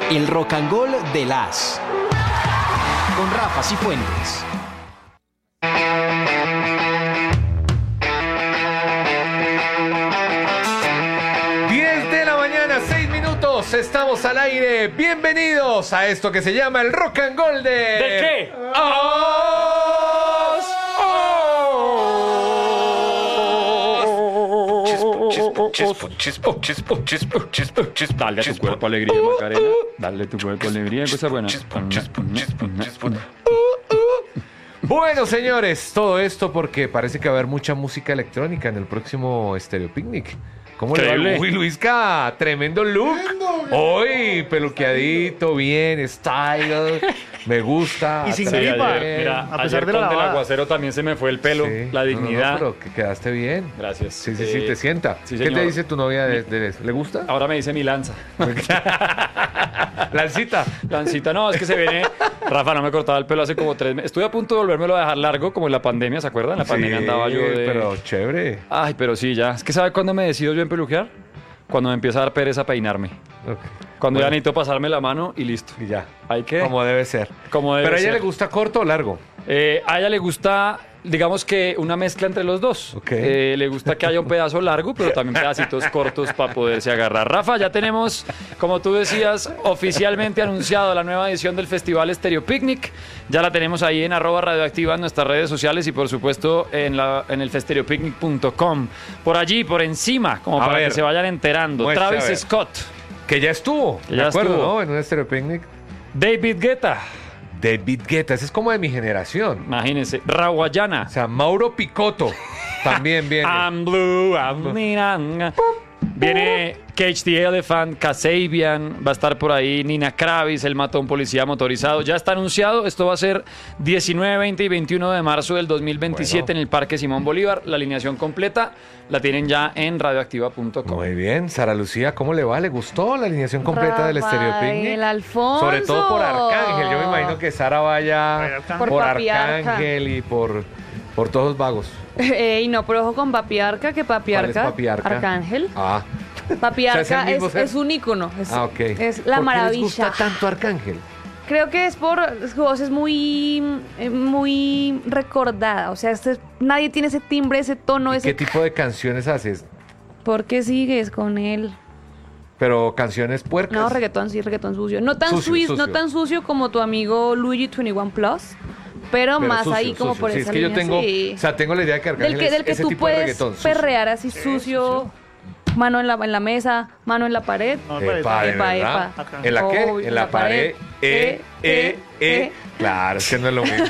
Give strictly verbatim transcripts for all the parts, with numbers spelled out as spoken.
El Rock and Roll de las con Rafa Cifuentes. diez de la mañana, seis minutos, estamos al aire. Bienvenidos a esto que se llama el Rock and Roll de... ¿De qué? ¡Os! Chispo, chispo, chispo, chispo, chispo, chispo. Dale a tu cuerpo alegría, Macarena. Dale a tu cuerpo alegría, cosa buena. Chispo, chispo, chispo, chispo. Bueno, señores, todo esto porque parece que va a haber mucha música electrónica en el próximo Stereo Picnic. ¿Cómo le Increíble. va? Uy, Luisca, tremendo look. Hoy, peluqueadito, bien, style. Me gusta. Y sin Sí, atrás. gripa. ayer, mira, A pesar ayer de la con el lavada. aguacero también se me fue el pelo, Sí. la No, no, dignidad. no, pero que quedaste bien. Gracias. Sí, sí, sí, Eh, te sienta. sí, ¿Qué señor. te dice tu novia de, de eso? ¿Le gusta? Ahora me dice mi lanza. Lancita. Lancita, no, es que se viene. Rafa, no me cortaba el pelo hace como tres meses. Estuve a punto de volvérmelo a dejar largo, como en la pandemia, ¿se acuerdan? En la pandemia Sí, andaba yo de. pero chévere. Ay, pero sí, ya. Es que ¿sabe cuándo me decido yo en peluquear? Cuando me empieza a dar pereza peinarme. Ok. Cuando Bueno, ya necesito pasarme la mano y listo. y ya. Hay que. Como debe ser. Como debe Pero a ella ser. le gusta corto o largo. Eh, a ella le gusta, digamos que una mezcla entre los dos. Ok. Eh, le gusta que haya un pedazo largo, pero también pedacitos cortos para poderse agarrar. Rafa, ya tenemos, como tú decías, oficialmente anunciado la nueva edición del Festival Stereo Picnic. Ya la tenemos ahí en arroba radioactiva en nuestras redes sociales y por supuesto en, la, en el festereopicnic punto com. Por allí, por encima, como A para ver. que se vayan enterando. Muestre, a Travis ver. Scott, Que ya estuvo. Que Me ya acuerdo, estuvo. ¿no? En un Stereo Picnic. David Guetta, David Guetta. Ese es como de mi generación. imagínense, Rawayana. O sea, Mauro Picotto. También viene. I'm blue, I'm miranga. Viene Cage the Elephant, Kasabian, va a estar por ahí Nina Kravis, el matón policía motorizado. Ya está anunciado, esto va a ser diecinueve, veinte y veintiuno de marzo del dos mil veintisiete Bueno. en el Parque Simón Bolívar. La alineación completa la tienen ya en radioactiva punto com. Muy bien. Sara Lucía, ¿cómo le va? ¿Le gustó la alineación completa del Stereo Picnic? Rafael Alfonso. Sobre todo por Arcángel. Yo me imagino que Sara vaya Por por, Papiarca. Arcángel y por, por todos los vagos. Ey, no, pero ojo con Papiarca, que ¿Cuál es Papiarca, Papiarca? Arcángel. Ah. Papiarca O sea, ¿es el mismo es, ser? es un ícono, es, Ah, ok. es la ¿Por qué les maravilla. gusta tanto Arcángel? Creo que es por su voz es muy, eh, muy recordada, o sea, este- nadie tiene ese timbre, ese tono, ¿Y ese... ¿Qué tipo de canciones haces? ¿Por qué sigues con él? Pero canciones puercas. No, reggaetón, sí, reggaetón sucio. No tan Sucio, suiz- sucio. no tan sucio como tu amigo Luigi veintiuno Plus, pero, Pero más sucio, ahí como sucio. por Sí, esa es que yo línea, tengo, sí. o sea, tengo la idea de que Arcángel Del que, es del que ese tú tipo de puedes reggaetón. sucio. perrear así sucio, mano en la, en la mesa, mano en la pared. No, Epa, ¿de Epa, verdad? epa. ¿En la qué? Oh, en la pared. Eh, eh, eh. Claro, es que no es lo mismo.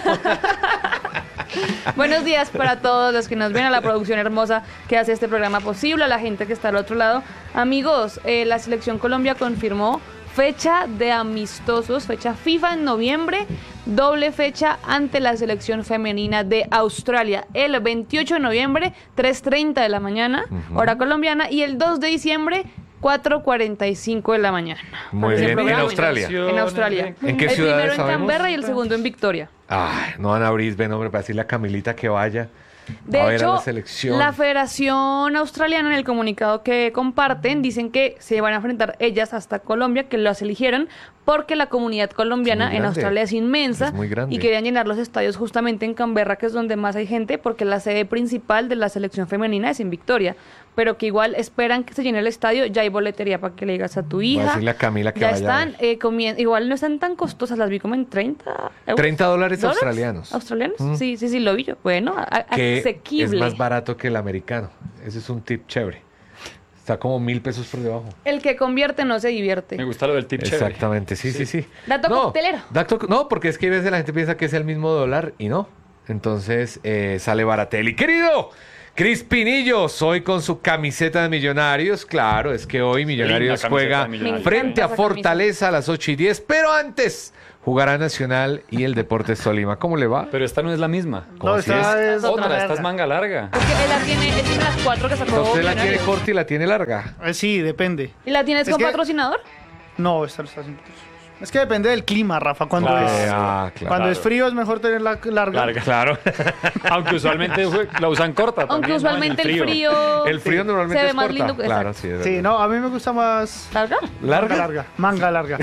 Buenos días para todos los que nos ven, a la producción hermosa que hace este programa posible, a la gente que está al otro lado. Amigos, eh, la Selección Colombia confirmó fecha de amistosos, fecha FIFA en noviembre, doble fecha ante la selección femenina de Australia, el veintiocho de noviembre, tres treinta de la mañana, Ujú. hora colombiana, y el dos de diciembre, cuatro cuarenta y cinco de la mañana. Muy Para que se bien. ¿En programen. Australia? En Australia. ¿En qué el ciudades primero en sabemos? Canberra y el segundo en Victoria. Ay, no van a abrir, ven, hombre, para decirle a Camilita que vaya De a ver hecho, a la selección. la Federación Australiana, en el comunicado que comparten, dicen que se van a enfrentar ellas hasta Colombia, que las eligieron porque la comunidad colombiana Es muy en grande. Australia es inmensa Es muy grande. y querían llenar los estadios justamente en Canberra, que es donde más hay gente, porque la sede principal de la selección femenina es en Victoria, pero que igual esperan que se llene el estadio, ya hay boletería para que le digas a tu Voy a hija. decirle a Camila que ya vaya a están, ver. eh, comien- igual no están tan costosas, las vi como en treinta euros. treinta dólares australianos. ¿Australianos? Mm. Sí, sí, sí, lo vi yo. Bueno, a- Que asequible. es más barato que el americano. Ese es un tip chévere. Está como mil pesos por debajo. El que convierte no se divierte. Me gusta lo del tip chévere. Exactamente, sí, sí, sí. Dato no, coctelero. dato- no, porque es que a veces la gente piensa que es el mismo dólar y no. Entonces eh, sale Baratelli. Querido Cris Pinillos, hoy con su camiseta de Millonarios. Claro, es que hoy Millonarios camiseta juega de Millonarios. Me frente a encanta esa Fortaleza a las ocho y diez. Pero antes jugará Nacional y el Deportes Tolima. ¿Cómo le va? Pero esta no es la misma. ¿Cómo No, así esta es? es Otra, otra. esta es manga larga. Porque él la tiene, él tiene las cuatro que sacó Entonces la tiene Millonarios. corta y la tiene larga. Eh, Sí, depende. ¿Y la tienes Es con que- patrocinador? No, esta lo está haciendo. Es que depende del clima, Rafa. Cuando, Claro. es, Ah, claro. cuando es frío es mejor tener la larga. Larga. Claro. Aunque usualmente fue- la usan corta Aunque también, ¿no? En usualmente el frío... El frío normalmente Se ve es más corta. lindo que- Claro, exacto. sí, es Sí, verdad. no, a mí me gusta más... ¿Larga? ¿Larga? Manga larga. Manga larga.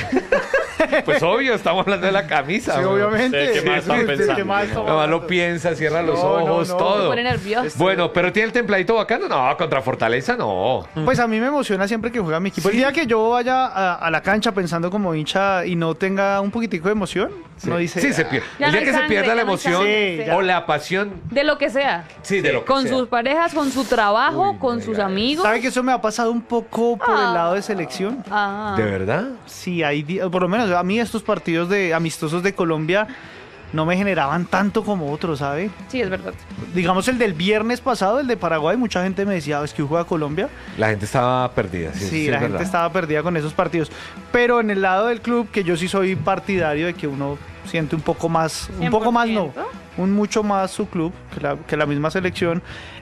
Pues obvio, estamos hablando de la camisa. Sí, güey. obviamente. ¿De qué más están Sí, pensando? ¿qué más estamos Nada más lo hablando? piensa, cierra los No, no, ojos, no. Se todo. pone nervioso. Bueno, pero tiene el templadito bacano. No, contra Fortaleza no. Pues a mí me emociona siempre que juega mi equipo. El día que yo vaya a, a la cancha pensando como hincha y no tenga un poquitico de emoción, no dice... Sí, se "Ah". pierde. Ya El no día hay que se sangre, pierda ya la no hay emoción sangre. Sí, ya. o la pasión, De lo que sea. sí, de lo que Con sea. sus parejas, con su trabajo, Uy, con no sus diga amigos. ¿Sabe que eso me ha pasado un poco por Ah. el lado de selección? Ah. ¿De verdad? Sí, hay días, por lo menos a mí estos partidos de amistosos de Colombia no me generaban tanto como otros, ¿sabe? Sí, es verdad. Digamos el del viernes pasado, el de Paraguay, mucha gente me decía, es que juega Colombia. La gente estaba perdida. Sí, Sí, sí, la es gente verdad. estaba perdida con esos partidos. Pero en el lado del club, que yo sí soy partidario de que uno siente un poco más, un poco más no, cien por ciento. un mucho más su club que la, que la misma selección.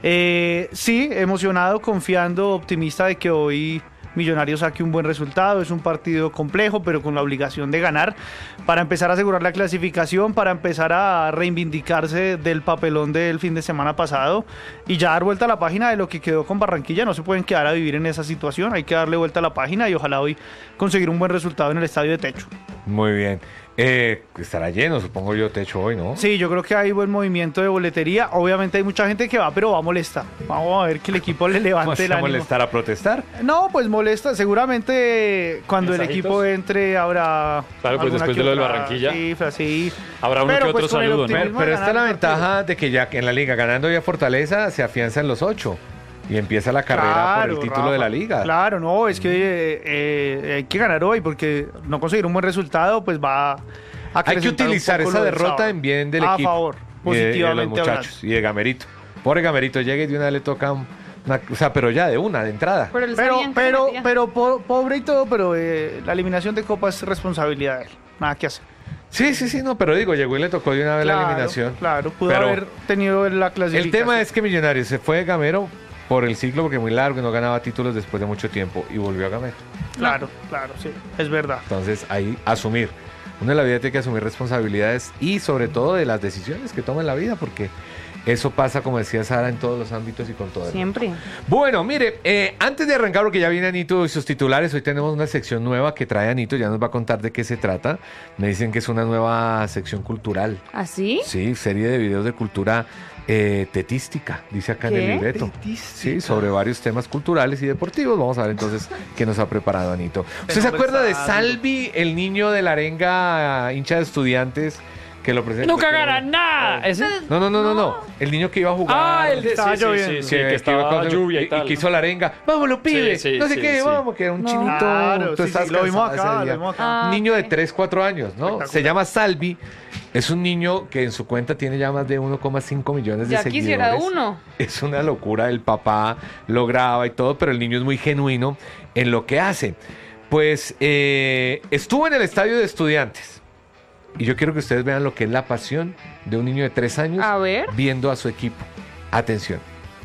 Eh, sí, emocionado, confiando, optimista de que hoy Millonarios saque un buen resultado. Es un partido complejo, pero con la obligación de ganar para empezar a asegurar la clasificación, para empezar a reivindicarse del papelón del fin de semana pasado y ya dar vuelta a la página de lo que quedó con Barranquilla. No se pueden quedar a vivir en esa situación, hay que darle vuelta a la página y ojalá hoy conseguir un buen resultado en el estadio de Techo. Muy bien. Eh, estará lleno, supongo yo, techo hoy, ¿no? Sí, yo creo que hay buen movimiento de boletería. Obviamente hay mucha gente que va, pero va molesta. Vamos a ver que el equipo le ¿Vamos levante el a ánimo. molestar a protestar? No, pues molesta. Seguramente cuando el ¿Mensajitos? equipo entre habrá. Claro, pues alguna después que de lo del otra Barranquilla. cifra, sí. Habrá uno Pero, que pues, otro con el saludo, ¿no? optimismo Pero, pero de esta es la ganar el partido. ventaja de que ya en la liga, ganando ya Fortaleza, se afianzan los ocho y empieza la carrera por el Claro, título Rafa. de la liga. Claro, no, es que eh, eh, hay que ganar hoy porque no conseguir un buen resultado, pues va a Hay que acrecentar un utilizar poco esa lo del derrota sábado. en bien del a equipo. favor, y de- y de los positivamente muchachos hablando. y de Gamerito. Pobre Gamerito llega y de una vez le toca un- una, o sea, pero ya de una, de entrada. Pero, él Pero, sabía en qué se pero, metía. pero po- pobre y todo, pero eh, la eliminación de Copa es responsabilidad de él. Nada que hacer. Sí, sí, sí, no, pero digo, llegó y le tocó de una vez la Claro, eliminación. Claro, pudo Pero haber tenido la clasificación. el tema es que Millonarios se fue de Gamero por el ciclo porque muy largo y no ganaba títulos después de mucho tiempo y volvió a Gamero. Claro, claro, sí, es verdad. Entonces ahí asumir. Uno en la vida tiene que asumir responsabilidades y sobre todo de las decisiones que toma en la vida porque eso pasa, como decía Sara, en todos los ámbitos y con todo. el mundo. Siempre. Bueno, mire, eh, antes de arrancar, porque ya viene Anito y sus titulares, hoy tenemos una sección nueva que trae Anito, ya nos va a contar de qué se trata. Me dicen que es una nueva sección cultural. ¿Así? Sí, serie de videos de cultura eh, tetística, dice acá en ¿Qué? el libreto. Sí, sobre varios temas culturales y deportivos. Vamos a ver entonces qué nos ha preparado Anito. ¿Usted se nombre acuerda de está Salvi, el niño de la arenga, hincha de estudiantes, que lo presentó? ¡Nunca gana nada! ¿Ese? No, no, no, no, no. El niño que iba a jugar. Ah, el de sí, Estaba sí, lloviendo. sí, que, sí, que que estaba iba con- lluvia y, y tal. que hizo la arenga. Vámonos, pibe. Sí, sí, no sé sí, qué, sí. vamos, que era un No. chinito. Claro, Tú sí, estás sí, lo vimos cansado acá, ese lo día. vimos acá. Ah, Un niño de ok. tres, cuatro años, ¿no? Espectacular. Se llama Salvi. Es un niño que en su cuenta tiene ya más de uno coma cinco millones de Ya seguidores. quisiera uno. Es una locura. El papá lo graba y todo, pero el niño es muy genuino en lo que hace. Pues eh, estuvo en el estadio de Estudiantes. Y yo quiero que ustedes vean lo que es la pasión de un niño de tres años A ver. viendo a su equipo. Atención.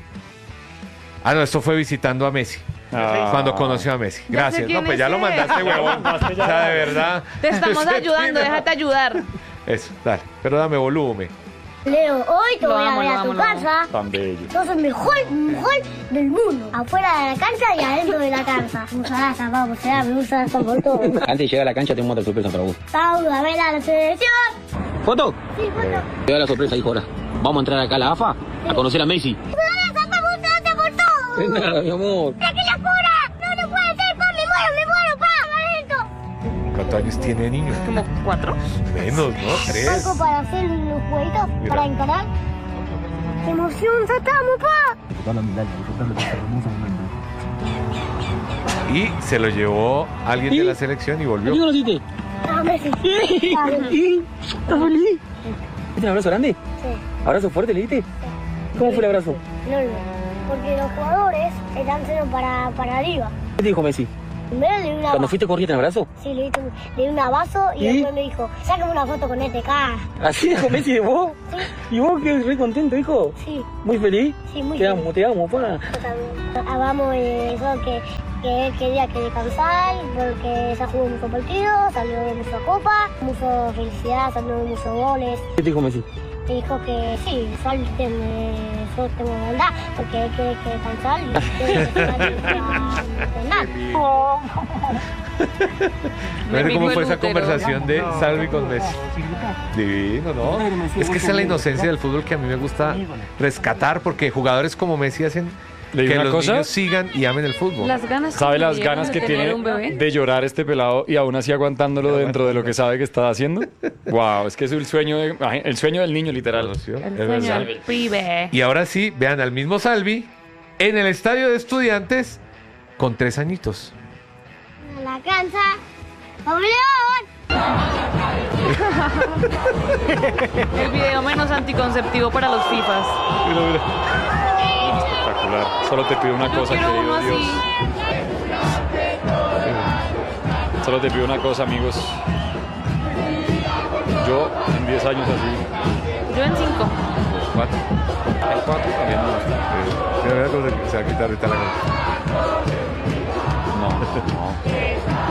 Ah, no, esto fue visitando a Messi. Ah. Cuando conoció a Messi. Ya sé Gracias. quién No, pues es ya lo ese. mandaste, huevón. O sea, de verdad. Te estamos Usted ayudando, tiene- déjate ayudar. Eso, dale. Pero dame volumen. Leo, hoy te Lo voy a amo, ver lo a tu amo, lo amo. casa. Tan bello. Sos el mejor, mejor del mundo. Afuera de la cancha y adentro de la cancha. Musaraza, vamos, será, me gusta esto por todo. Antes de llegar a la cancha tengo otra sorpresa para vos. Vamos a ver a la selección. ¿Foto? Sí, bueno. Llega la sorpresa, hijo, ahora. Vamos a entrar acá a la A F A a conocer a Messi. Musaraza, me gusta por todo. De nada, mi amor. ¡Mira que locura! No, no puede ser, pa, me muero, me muero, pa, adentro. ¿Cuántos años tiene el niño? Como cuatro. Menos, ¿no? Tres. Algo para hacer los jueguitos, Mira. para encarar. ¡Qué emoción, ya estamos, pa! Y se lo llevó alguien de ¿Y? la selección y ¿Qué volvió. conociste? Ah, Messi. Ah, Messi. ¿Estás feliz? ¿Viste un abrazo grande? Sí. ¿Abrazo fuerte le diste? ¿Cómo fue el abrazo? No, no. Porque los jugadores están solo para, para arriba. ¿Qué te dijo Messi? Primero le di una Cuando fuiste corriente en abrazo. Sí, le di, un- le di un abrazo y ¿Y? después me dijo, sácame una foto con este cara. ¿Así dijo Messi de vos? ¿Y vos qué re contento, hijo? Sí, ¿Muy feliz? sí, muy Te bien. amo, te amo, pa. Yo también. Hablamos de eso que que él quería que descansar porque se jugó mucho partido, salió de mucha copa, mucha felicidad, salió de muchos goles. ¿Qué dijo Messi? Me dijo que sí, Salvi tiene, yo tengo maldad porque él quiere que descansar y quiere que salga a entrenar. Mire cómo fue esa Lutero. conversación de Salvi con Messi. Divino, ¿no? Es que esa es la inocencia del fútbol que a mí me gusta rescatar, porque jugadores como Messi hacen ¿Le digo que una los cosa? niños sigan y amen el fútbol. Las ganas que ¿Sabe me las dieron ganas de que tener tiene un bebé? de llorar este pelado y aún así aguantándolo dentro de lo que sabe que está haciendo? Wow, es que es el sueño, de, ay, el sueño del niño, literal. ¿Conoció? El Es sueño verdad. del pibe. Y ahora sí, vean al mismo Salvi en el estadio de Estudiantes con tres añitos. A la cancha, ¡vamos León! El video menos anticonceptivo para los FIFAs. Mira, mira. Espectacular. Solo te pido una Yo cosa, quiero uno querido Dios. así. Solo te pido una cosa, amigos. Yo en diez años así. Yo en cinco. Cuatro. El cuatro también me gusta. Mira, mira cómo se, se va a quitar ahorita la gana. No, no.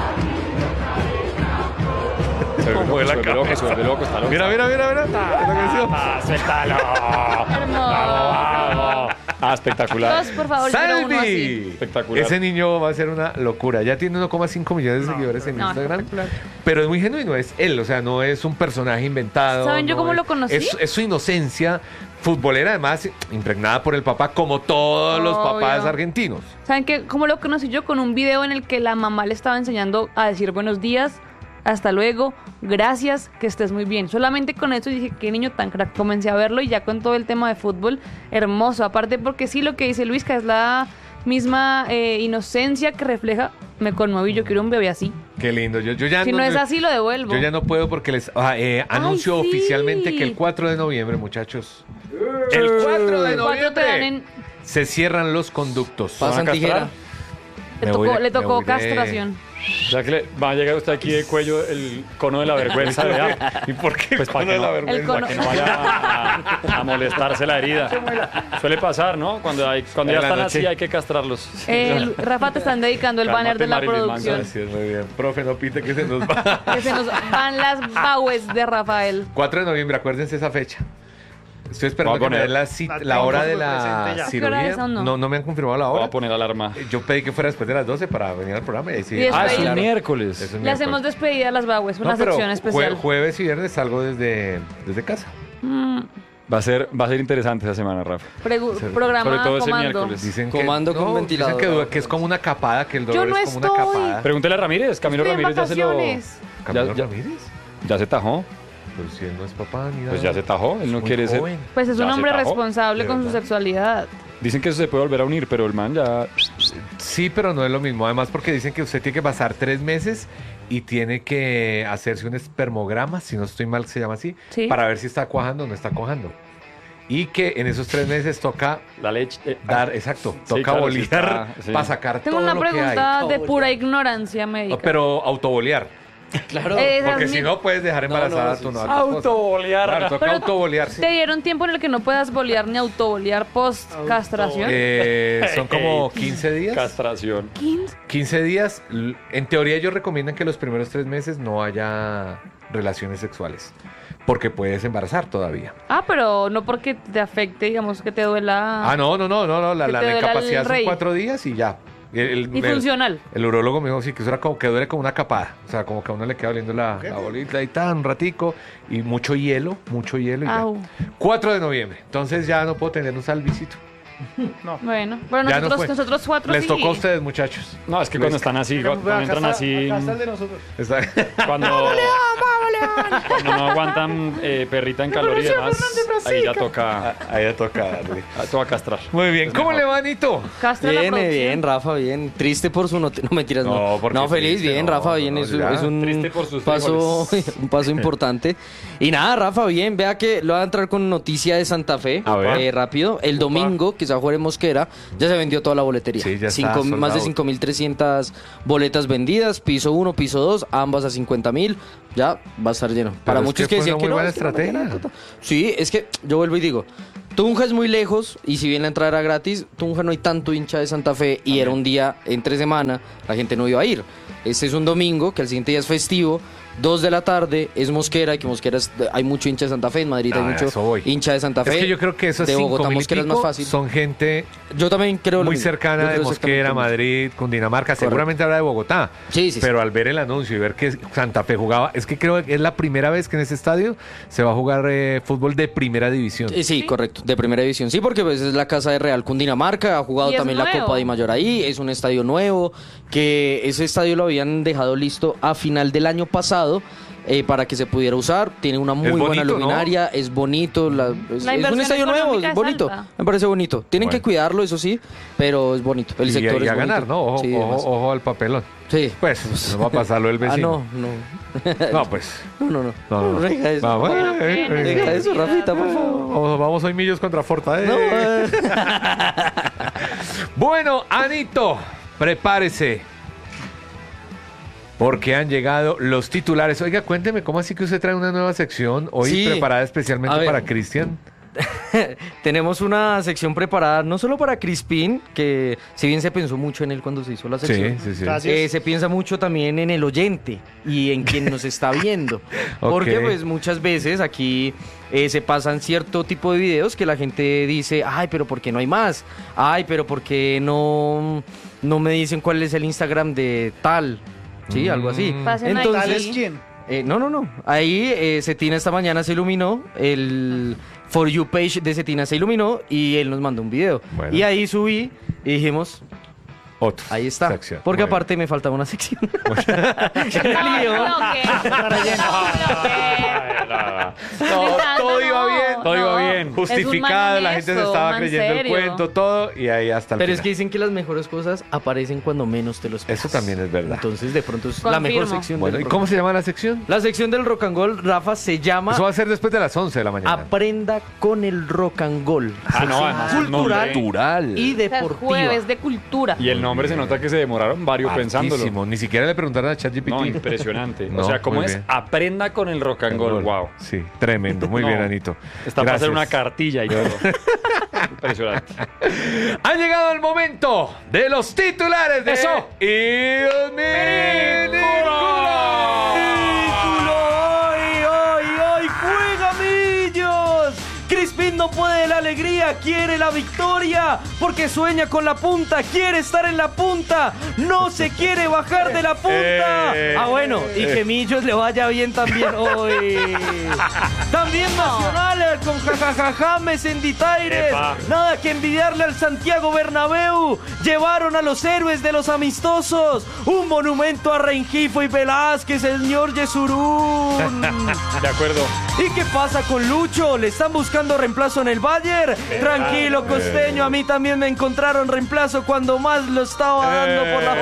Se Cómo vuelve la loco, se vuelve loco, cabeza. se vuelve loco, está loco. Mira, mira, mira, mira. Mira que sí. ¡Ah, suéltalo! Hermoso. ¡Bravo! Ah, espectacular. Dos, por favor, yo quiero uno así. ¡Salvi! Espectacular. Ese niño va a ser una locura. Ya tiene uno coma cinco millones de seguidores en no, Instagram. espectacular. Pero es muy genuino, es él. O sea, no es un personaje inventado. ¿Saben yo no cómo es- lo conocí? Es, es su inocencia futbolera, además, impregnada por el papá, como todos los Obvio. papás argentinos. ¿Saben qué? ¿Cómo lo conocí yo? Con un video en el que la mamá le estaba enseñando a decir buenos días, hasta luego, gracias, que estés muy bien. Solamente con eso dije, qué niño tan crack. Comencé a verlo y ya con todo el tema de fútbol, hermoso. Aparte porque sí, lo que dice Luis, que es la misma eh, inocencia que refleja, me conmoví, yo quiero un bebé así. Qué lindo. Yo, yo ya Si no es así, lo devuelvo. Yo ya no puedo porque les ah, eh, anuncio sí. oficialmente que el cuatro de noviembre, muchachos. El cuatro de Cuatro te dan noviembre en- se cierran los conductos. Pasan a tijera. castrar? Le Me tocó, voy de- le tocó me voy de- castración. O sea que le va a llegar usted aquí de cuello el cono de la vergüenza. ¿verdad? ¿Y por qué? Pues para Cono que, de la no, vergüenza. El cono. para que no vaya a, a molestarse la herida. Suele pasar, ¿no? Cuando, hay, cuando ya En la están noche. así hay que castrarlos. Eh, Rafa, te están dedicando el Cálmate, banner de la Marilyn producción. Manson. Así es, muy bien. Profe, no pite que se nos va. Que se nos van las baues de Rafael. cuatro de noviembre, acuérdense esa fecha. Estoy esperando Voy a que me den poner- la, cita- La la hora de tengo la presente ya. ¿Qué hora cirugía. es o no? No, no me han confirmado la Voy hora. a poner alarma. Yo pedí que fuera después de las doce para venir al programa y ahí sí. Y después- Ah, es un Claro. miércoles. Es un Le hacemos miércoles. despedida a las baues, una No, pero sección jue- especial. jueves y viernes salgo desde, desde casa. Mm, Va a ser, va a ser interesante esa semana, Rafa. pregu- Sobre programa todo ese comando. miércoles. Dicen que, Comando con no, ventilador. Dicen que, que es como una capada, que el Yo dolor no es como una estoy. capada. Pregúntele a Ramírez. Camilo Estoy en Ramírez ya se lo. vacaciones. ¿Camilo ya- ya- Ramírez? Ya se tajó. Pero si él no es papá ni nada. Pues ya se tajó. Él no Es muy quiere ser. joven. Pues es Ya un se hombre tajó. responsable de con su verdad. sexualidad. Dicen que eso se puede volver a unir, pero el man ya. Sí, pero no es lo mismo. Además, porque dicen que usted tiene que pasar tres meses y tiene que hacerse un espermograma, si no estoy mal, se llama así, Sí. para ver si está cuajando o no está cuajando. Y que en esos tres meses toca La leche. eh, dar, exacto, Sí, toca claro, sí bolear está, sí. para sacar Tengo todo una lo que hay. pregunta de pura ignorancia médica. No, pero autobolear. Claro. Eh, Esas Porque mi- si no puedes dejar embarazada no, a sí, tu sí. novia. Autobolear. Claro, toca Pero autobolear. sí. ¿Te dieron tiempo en el que no puedas bolear ni autobolear post castración? Eh, son como quince días. Castración. quince días. L- En teoría ellos recomiendan que los primeros tres meses no haya relaciones sexuales. Porque puedes embarazar todavía. Ah, pero no porque te afecte, digamos, que te duela. Ah, no, no, no, no, no. La, Que la, te la duela el incapacidad son rey. cuatro días y ya. El, Y el- funcional. El urólogo me dijo sí, que eso era como que duele como una capada. O sea, como que a uno le queda oliendo la, la bolita y tan un ratico. Y mucho hielo, mucho hielo y ya. Au. cuatro de noviembre. Entonces ya no puedo tener un salvicito. Bueno, bueno, Ya no nosotros, fue. nosotros cuatro Les sí. tocó a ustedes, muchachos. No, es que cuando están así, Pero, cuando acá entran está- así. acá está el de nosotros. Está- Cuando, cuando no aguantan eh, perrita en calor y demás, ahí ya toca, Ahí ya toca darle. ahí toca castrar. Muy bien. Es ¿Cómo mejor. le va, Anito? Castra la Bien, eh, producción. bien, Rafa, bien. Triste por su noticia. No, mentiras, no. No, No, porque feliz, triste, bien, no, Rafa, no, bien. no, es, ya. es un Triste por sus paso, frijoles. un paso importante. Y nada, Rafa, bien. Vea que lo va a entrar con noticia de Santa Fe. A ver. eh, rápido. El domingo, que se va a jugar en Mosquera, ya se vendió toda la boletería. Sí, ya está Cinco- sold más de out. cinco mil trescientas boletas vendidas. Piso uno, piso dos, ambas a cincuenta mil. Ya va a estar lleno. Para es muchos que que, fue decían una que muy no. buena es que la estrategia. mañana, Sí, es que yo vuelvo y digo. Tunja es muy lejos y si bien la entrada era gratis, Tunja no hay tanto hincha de Santa Fe y era un día entre semana, la gente no iba a ir. Este es un domingo, que al siguiente día es festivo, dos de la tarde, es Mosquera, y que Mosquera es- hay mucho hincha de Santa Fe, en Madrid Ah, hay mucho eso voy. hincha de Santa Fe. Es que yo creo que esos de cinco Bogotá, mil y Mosquera es más pico fácil. son gente Yo también creo lo muy mismo. cercana Yo de creo Mosquera, exactamente lo mismo. Madrid, Cundinamarca, seguramente habrá de Bogotá. Sí, sí, sí. Pero al ver el anuncio y ver que Santa Fe jugaba, es que creo que es la primera vez que en ese estadio se va a jugar eh, fútbol de primera división. Eh, Sí, correcto, de primera división. Sí, porque pues, es la casa de Real Cundinamarca, ha jugado Y es también la nuevo. Copa de Mayor ahí, es un estadio nuevo, que ese estadio lo habían dejado listo a final del año pasado. eh, para que se pudiera usar, tiene una muy Es buena bonito, ¿no? luminaria, es bonito, la- es, La es inversión un estadio nuevo, económica es es bonito, alta. me parece bonito. Tienen Bueno. que cuidarlo, eso sí, pero es bonito, el y, sector y es a ganar, bonito. ¿no? Ojo, Sí, ojo, además. ojo al papelón. Sí. Pues no va a pasarlo el Ah, vecino. no, no. No, pues. No, no, no. No, no, no. No diga eso. Vamos, Pero eh, qué eh, eh. Diga eso, Rafita, por favor. Vamos, vamos hoy Millos contra Forta. eh. No, eh. Bueno, Anito, prepárese. Porque han llegado los titulares. Oiga, cuénteme, ¿cómo así que usted trae una nueva sección hoy Sí. preparada especialmente A ver. para Cristian? Tenemos una sección preparada no solo para Crispín, que si bien se pensó mucho en él cuando se hizo la Sí, sección, sí, sí. Gracias. eh, se piensa mucho también en el oyente y en quien nos está viendo. Ok. Porque pues muchas veces aquí eh, se pasan cierto tipo de videos que la gente dice, ay, pero ¿por qué no hay más? Ay, pero ¿por qué no, no me dicen cuál es el Instagram de tal? Sí, algo así. Mm. Pasen ahí. Entonces, ¿Tal es quién? eh, no, no, no. Ahí eh, Cetina esta mañana se iluminó, el For You page de Cetina se iluminó y él nos mandó un video. Bueno. Y ahí subí y dijimos, Otro. ahí está. Sección. Porque Muy bien. aparte me faltaba una sección. No, No, todo iba bien. Todo iba bien. Justificado, la gente se estaba creyendo el serio. cuento, todo, y ahí hasta el Pero es final. que dicen que las mejores cosas aparecen cuando menos te los esperas. Eso también es verdad. Entonces de pronto es la mejor Confirmo. sección Bueno, del ¿y rock. cómo se llama la sección? La sección del rock and roll, Rafa, se llama Eso va a ser después de las once de la mañana. Aprenda con el rock and roll. Ah, no, además el cultural nombre. Cultural. y O sea, deportiva. jueves de cultura. Y el nombre se nota que se demoraron varios pensándolo. Hartísimo. Ni siquiera le preguntaron a ChatGPT. No, impresionante. No, o sea, ¿cómo muy es? bien. Aprenda con el rock and roll. Wow. Sí, tremendo. Muy No. bien, Anito. Está para hacer Gracias. una cartilla y todo. Impresionante. Ha llegado el momento de los titulares de ¡Eso! Il ¡Ay, ay, ay! ¡Juega, Millos! Crispín no puede de la alegría, quiere la victoria, porque sueña con la punta, quiere estar en la punta, no se quiere bajar de la punta. Eh, ah, bueno, y que Millos le vaya bien también hoy. También Nacional eh, con jajaja James en Ditaires. Epa. Nada que envidiarle al Santiago Bernabéu. Llevaron a los héroes de los amistosos. Un monumento a Rengifo y Velázquez, el señor Yesurún. De acuerdo. ¿Y qué pasa con Lucho? ¿Le están buscando reemplazo en el Bayern? Tranquilo, costeño, a mí también me encontraron reemplazo cuando más lo estaba dando por la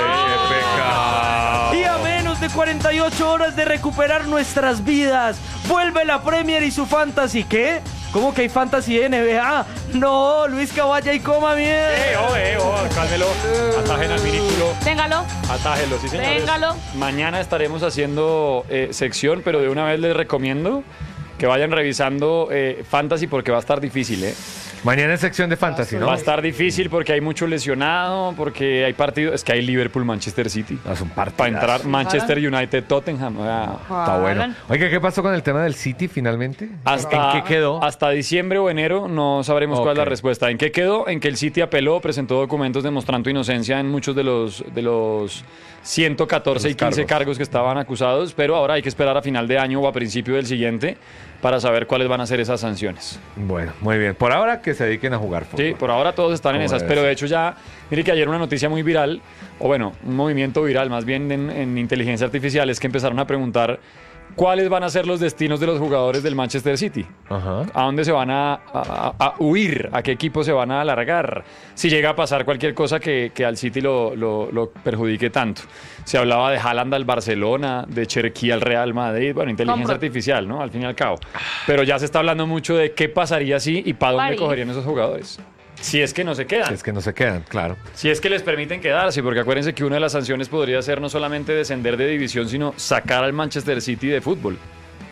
fuerza. Y a menos de cuarenta y ocho horas de recuperar nuestras vidas, vuelve la Premier y su Fantasy. ¿Qué? ¿Cómo que hay Fantasy de N B A? No, Luis Caballa y coma bien. Eh, oh, eh, oh, cálmelo. Atajen al minículo. Téngalo. Atájelo, sí, señores. Téngalo. Mañana estaremos haciendo eh, sección, pero de una vez les recomiendo que vayan revisando eh, Fantasy porque va a estar difícil, ¿eh? Mañana es sección de fantasy, ¿no? Va a estar difícil porque hay mucho lesionado, porque hay partidos. Es que hay Liverpool-Manchester City. Es un partidazo. Para entrar Manchester United-Tottenham. o sea, Está bueno. Oiga, ¿qué pasó con el tema del City finalmente? Hasta, ¿En qué quedó? Hasta diciembre o enero no sabremos cuál es la Ok. respuesta. ¿En qué quedó? En que el City apeló, presentó documentos demostrando inocencia en muchos de los, de los ciento catorce y Los quince cargos. cargos que estaban acusados, pero ahora hay que esperar a final de año o a principio del siguiente para saber cuáles van a ser esas sanciones. Bueno, muy bien. Por ahora que se dediquen a jugar fútbol. Sí, por ahora todos están en Como esas, debe pero de ser. hecho ya, mire que ayer una noticia muy viral, o bueno, un movimiento viral más bien en, en inteligencia artificial, es que empezaron a preguntar cuáles van a ser los destinos de los jugadores del Manchester City. Ajá. ¿A dónde se van a, a- a huir? ¿A qué equipo se van a alargar? Si llega a pasar cualquier cosa que, que al City lo, lo- lo perjudique tanto. Se hablaba de Haaland al Barcelona, de Cherki al Real Madrid. Bueno, inteligencia Compro. artificial, ¿no? Al fin y al cabo. Pero ya se está hablando mucho de qué pasaría si y para dónde París. cogerían esos jugadores. Si es que no se quedan. Si es que no se quedan, claro. Si es que les permiten quedarse, porque acuérdense que una de las sanciones podría ser no solamente descender de división, sino sacar al Manchester City de fútbol.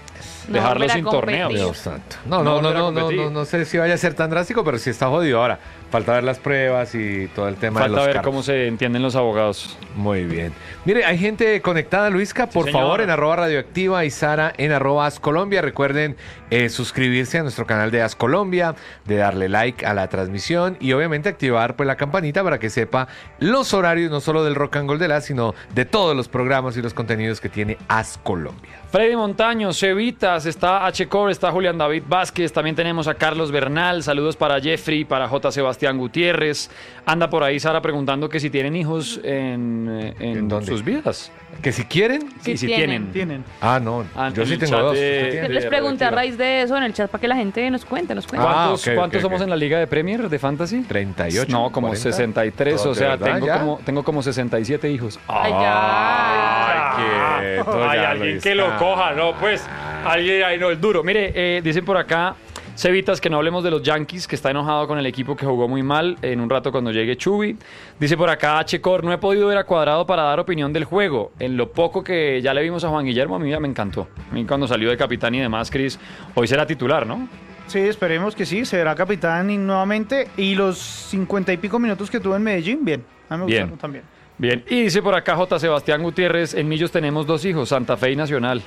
dejarlo volver a sin competir. torneos. Dios santo. No, No no, no, volver a no, no, competir. no, no sé si vaya a ser tan drástico, pero sí está jodido. Ahora, falta ver las pruebas y todo el tema de Falta los ver cargos. cómo se entienden los abogados. Muy bien. Mire, hay gente conectada, Luisca. Por señor. favor, en arroba radioactiva y Sara en arroba Ascolombia. Recuerden eh, suscribirse a nuestro canal de Ascolombia, de darle like a la transmisión y obviamente activar pues la campanita para que sepa los horarios no solo del Rock and Gold de la, sino de todos los programas y los contenidos que tiene Ascolombia. Freddy Montaño, Cevitas, está H. Core, está Julián David Vázquez, también tenemos a Carlos Bernal, saludos para Jeffrey, para J. Sebastián Gutiérrez. Anda por ahí Sara preguntando que si tienen hijos en, eh, en, ¿En dónde? sus vidas. Que si quieren. Sí, Sí si tienen. tienen. Tienen. Ah, no. Ah, yo en sí el tengo chat dos. de- ¿Usted Yo tiene? les de pregunté a radioactiva. raíz de eso en el chat para que la gente nos cuente, nos cuente. Ah, ¿Cuántos, ok, cuántos ok, somos ok. en la Liga de Premier de Fantasy? treinta y ocho. No, como cuarenta. sesenta y tres, o ¿De sea, verdad, tengo ya? como, tengo como sesenta y siete hijos. Ay, ya. Ay, quieto, Hay ya, alguien Luis. que lo Ah. coja, ¿no? Pues, alguien ahí no, el duro. Mire, eh, dicen por acá, Cevitas, que no hablemos de los Yankees, que está enojado con el equipo que jugó muy mal en un rato cuando llegue Chubi. Dice por acá, H. Cor, no he podido ver a Cuadrado para dar opinión del juego. En lo poco que ya le vimos a Juan Guillermo, a mí ya me encantó. A mí cuando salió de capitán y demás, Cris, hoy será titular, ¿no? Sí, esperemos que sí, será capitán y nuevamente. Y los cincuenta y pico minutos que tuvo en Medellín, bien. A mí me Bien. gustaron también. Bien, y dice por acá J. Sebastián Gutiérrez, en Millos tenemos dos hijos, Santa Fe y Nacional.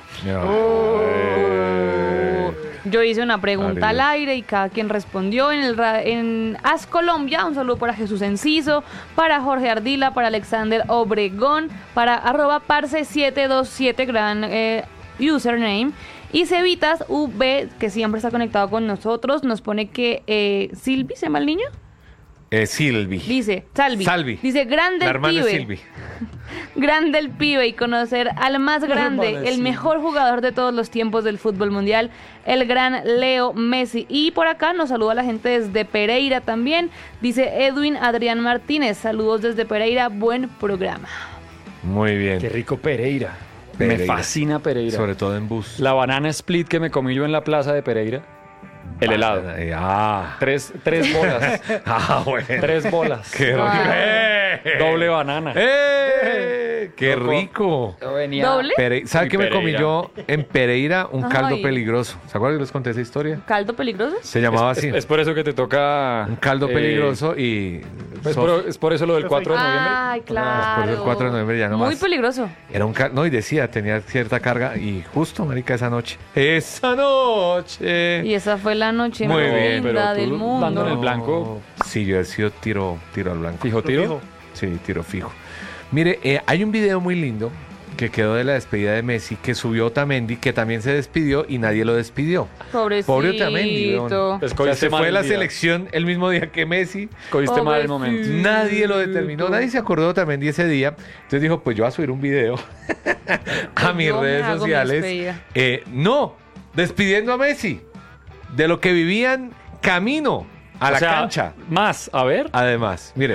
Yo hice una pregunta Ariel. al aire y cada quien respondió en el ra- en As Colombia. Un saludo para Jesús Enciso, para Jorge Ardila, para Alexander Obregón, para arroba parce siete dos siete, gran eh, username. Y Cevitas U B, que siempre está conectado con nosotros, nos pone que eh, Silvi, ¿se llama el niño? Eh, Silvi. Dice, Salvi. Salvi. Dice, grande La el hermana de pibe. Silvi. Grande el pibe y conocer al más grande, hermana, el sí. mejor jugador de todos los tiempos del fútbol mundial, el gran Leo Messi. Y por acá nos saluda la gente desde Pereira también. Dice Edwin Adrián Martínez, saludos desde Pereira, buen programa. Muy bien. Qué rico Pereira. Pereira. Me fascina Pereira. Sobre todo en bus. La banana split que me comí yo en la plaza de Pereira. El helado. Eh, Ah. Tres, tres bolas. Ah, bueno. Tres bolas. Qué rico. Ah. ¡Eh! Doble banana. ¡Eh! ¡Qué Loco. rico! Yo venía- ¿Doble? Pere- ¿Sabe Uy, qué me comí Pereira. yo en Pereira? Un caldo Ay. peligroso. ¿Se acuerdan que les conté esa historia? ¿Caldo peligroso? Se llamaba Es, así. es por eso que te toca. un caldo eh, peligroso y... Es por, es por eso lo del cuatro de noviembre. Ay, Después claro. del cuatro de noviembre ya no Muy más. peligroso. Era un caldo... No, y decía, tenía cierta carga y justo, marica, esa noche. ¡Esa noche! Y esa fue la noche Muy más bien, pero linda tú del mundo. dando en el blanco. Sí, yo he sido tiro, tiro al blanco. Fijo tiro. Fijo. Sí, tiro fijo. Mire, eh, hay un video muy lindo que quedó de la despedida de Messi que subió Otamendi, que también se despidió y nadie lo despidió. Pobrecito. Pobre Otamendi, weón. Es O sea, cogiste se mal fue a el la día. selección el mismo día que Messi. Cogiste mal el Pobrecito. momento. Nadie lo determinó, nadie se acordó de Otamendi ese día. Entonces dijo, pues yo voy a subir un video a mis Yo me redes hago mi sociales. despedida. Eh, no, despidiendo a Messi de lo que vivían camino a O la sea, cancha. Más, a ver. Además, mire.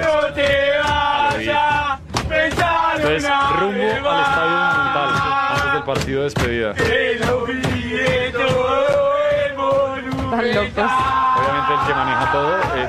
Entonces, rumbo al estadio monumental antes del partido de despedida. Están locos. Obviamente el que maneja todo. eh,